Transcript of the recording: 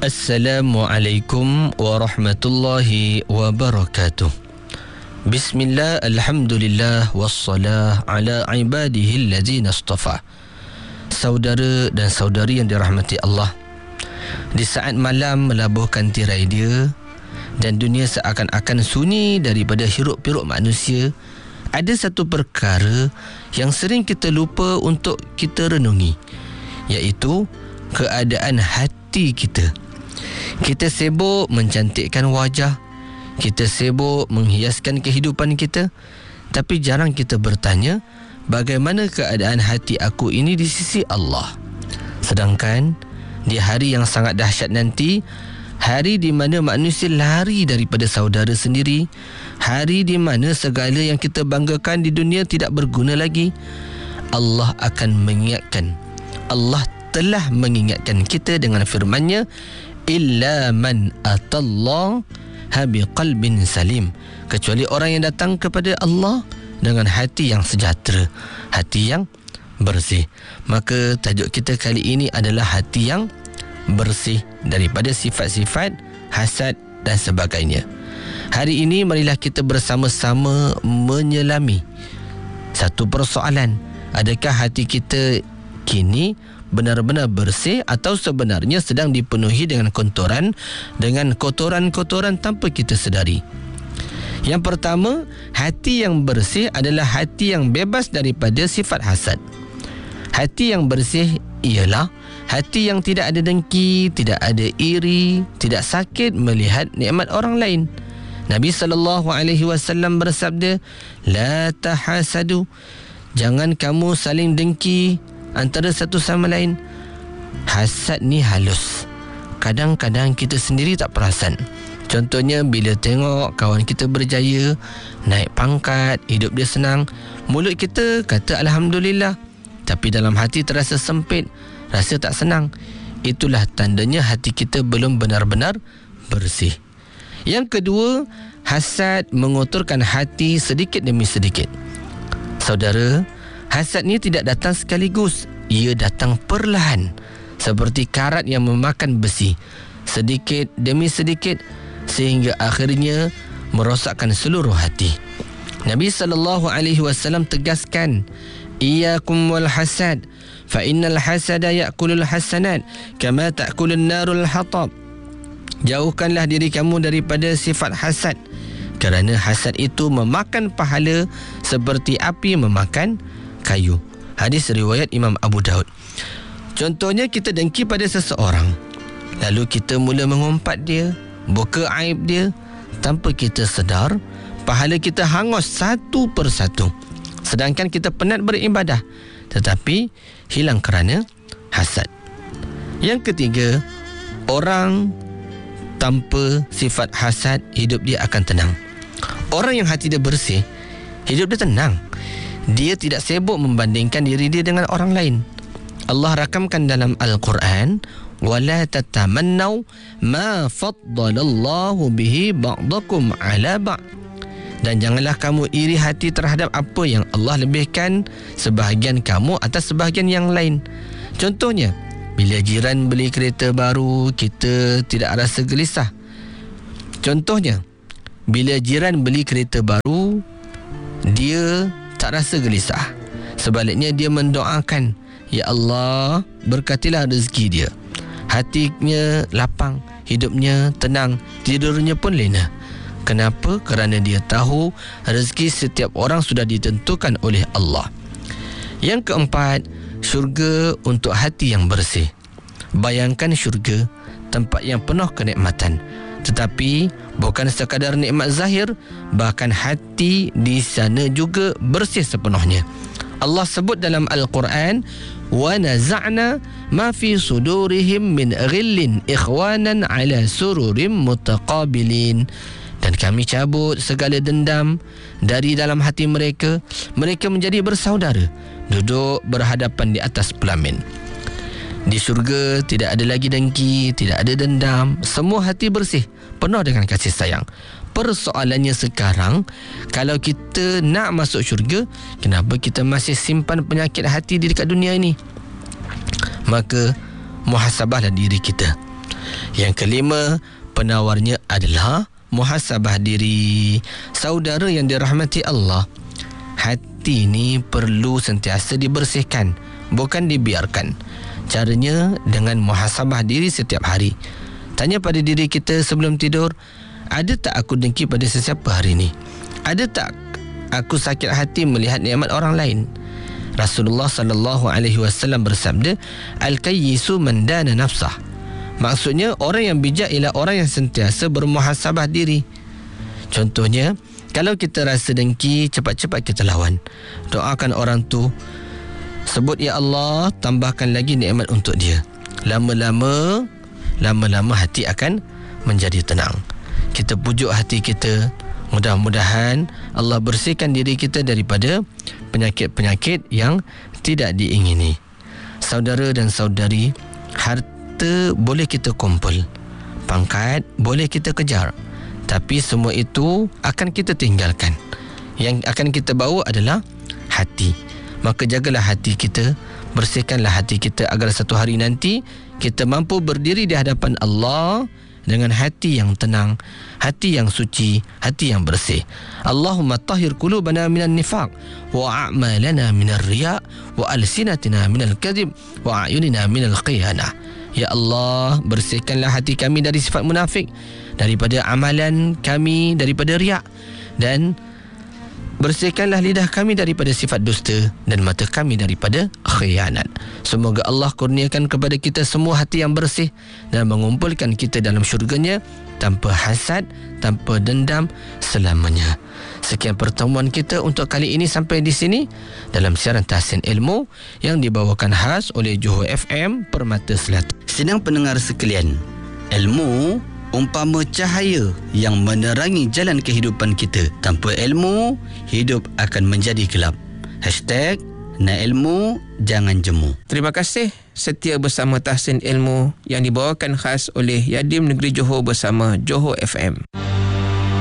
Assalamualaikum warahmatullahi wabarakatuh. Bismillah, alhamdulillah, wassalah ala ibadihi allazina istafa. Saudara dan saudari yang dirahmati Allah, di saat malam melabuhkan tirai dia dan dunia seakan-akan sunyi daripada hiruk-pikuk manusia, ada satu perkara yang sering kita lupa untuk kita renungi, iaitu keadaan hati kita. Kita sibuk mencantikkan wajah, kita sibuk menghiaskan kehidupan kita, tapi jarang kita bertanya, bagaimana keadaan hati aku ini di sisi Allah? Sedangkan di hari yang sangat dahsyat nanti, hari di mana manusia lari daripada saudara sendiri, hari di mana segala yang kita banggakan di dunia tidak berguna lagi, Allah akan mengingatkan, Allah telah mengingatkan kita dengan firman-Nya, illa man atallah biqalbin salim, kecuali orang yang datang kepada Allah dengan hati yang sejahtera, hati yang bersih. Maka tajuk kita kali ini adalah hati yang bersih daripada sifat-sifat hasad dan sebagainya. Hari ini marilah kita bersama-sama menyelami satu persoalan. Adakah hati kita kini benar-benar bersih atau sebenarnya sedang dipenuhi dengan kotoran-kotoran tanpa kita sedari? Yang pertama, hati yang bersih adalah hati yang bebas daripada sifat hasad. Hati yang bersih ialah hati yang tidak ada dengki, tidak ada iri, tidak sakit melihat nikmat orang lain. Nabi SAW bersabda, la tahasadu, jangan kamu saling dengki antara satu sama lain. Hasad ni halus, kadang-kadang kita sendiri tak perasan. Contohnya bila tengok kawan kita berjaya, naik pangkat, hidup dia senang, mulut kita kata Alhamdulillah, tapi dalam hati terasa sempit, rasa tak senang. Itulah tandanya hati kita belum benar-benar bersih. Yang kedua, hasad mengotorkan hati sedikit demi sedikit. Saudara, hasad ni tidak datang sekaligus, ia datang perlahan, seperti karat yang memakan besi, sedikit demi sedikit, sehingga akhirnya merosakkan seluruh hati. Nabi SAW tegaskan, iyyakum wal hasad, fa innal hasada ya'kulul hasanat kama ta'kulun narul hatab. Jauhkanlah diri kamu daripada sifat hasad, kerana hasad itu memakan pahala seperti api memakan kayu. Hadis riwayat Imam Abu Daud. Contohnya, kita dengki pada seseorang, lalu kita mula mengumpat dia, buka aib dia, tanpa kita sedar pahala kita hangus satu persatu. Sedangkan kita penat beribadah, tetapi hilang kerana hasad. Yang ketiga, orang tanpa sifat hasad, hidup dia akan tenang. Orang yang hati dia bersih, hidup dia tenang. Dia tidak sibuk membandingkan diri dia dengan orang lain. Allah rakamkan dalam Al-Quran, وَلَا تَتَمَنَّوْا مَا فَضَّلَ اللَّهُ بِهِ بَعْضَكُمْ عَلَى بَعْضٍ. Dan janganlah kamu iri hati terhadap apa yang Allah lebihkan sebahagian kamu atas sebahagian yang lain. Contohnya, bila jiran beli kereta baru, kita tidak rasa gelisah. Contohnya, bila jiran beli kereta baru, dia tak rasa gelisah. Sebaliknya, dia mendoakan, ya Allah, berkatilah rezeki dia. Hatinya lapang, hidupnya tenang, tidurnya pun lena. Kenapa? Kerana dia tahu rezeki setiap orang sudah ditentukan oleh Allah. Yang keempat, syurga untuk hati yang bersih. Bayangkan syurga, tempat yang penuh kenikmatan, tetapi bukan sekadar nikmat zahir, bahkan hati di sana juga bersih sepenuhnya. Allah sebut dalam Al-Quran, wa naza'na ma fi sudurihim min ghillin ikhwanan ala sururim mutaqabilin. Dan kami cabut segala dendam dari dalam hati mereka. Mereka menjadi bersaudara, duduk berhadapan di atas pelamin. Di syurga tidak ada lagi dengki, tidak ada dendam. Semua hati bersih, penuh dengan kasih sayang. Persoalannya sekarang, kalau kita nak masuk syurga, kenapa kita masih simpan penyakit hati di dekat dunia ini? Maka muhasabahlah diri kita. Yang kelima, penawarnya adalah muhasabah diri. Saudara yang dirahmati Allah, hati ni perlu sentiasa dibersihkan, bukan dibiarkan. Caranya dengan muhasabah diri setiap hari. Tanya pada diri kita sebelum tidur, ada tak aku dengki pada sesiapa hari ni? Ada tak aku sakit hati melihat nikmat orang lain? Rasulullah sallallahu alaihi wasallam bersabda, al-kayyisu man dana nafsah. Maksudnya orang yang bijak ialah orang yang sentiasa bermuhasabah diri. Contohnya, kalau kita rasa dengki, cepat-cepat kita lawan. Doakan orang tu, sebut ya Allah, tambahkan lagi nikmat untuk dia. Lama-lama hati akan menjadi tenang. Kita pujuk hati kita. Mudah-mudahan Allah bersihkan diri kita daripada penyakit-penyakit yang tidak diingini. Saudara dan saudari, harta boleh kita kumpul, pangkat boleh kita kejar, tapi semua itu akan kita tinggalkan. Yang akan kita bawa adalah hati. Maka jagalah hati kita, bersihkanlah hati kita agar satu hari nanti kita mampu berdiri di hadapan Allah dengan hati yang tenang, hati yang suci, hati yang bersih. Allahumma tahhir qulubana minan nifaq wa a'malana minar riya wa alsinatina minal kadhib wa a'yunina minal khiyanah. Ya Allah, bersihkanlah hati kami dari sifat munafik, daripada amalan kami daripada riak, dan bersihkanlah lidah kami daripada sifat dusta dan mata kami daripada khianat. Semoga Allah kurniakan kepada kita semua hati yang bersih dan mengumpulkan kita dalam syurganya tanpa hasad, tanpa dendam selamanya. Sekian pertemuan kita untuk kali ini sampai di sini dalam siaran Tahsin Ilmu yang dibawakan khas oleh Johor FM Permata Selatan. Sedang pendengar sekalian, ilmu umpama cahaya yang menerangi jalan kehidupan kita. Tanpa ilmu, hidup akan menjadi gelap. #Nak ilmu, jangan jemu. Terima kasih setia bersama Tahsin Ilmu yang dibawakan khas oleh Yadim Negeri Johor bersama Johor FM.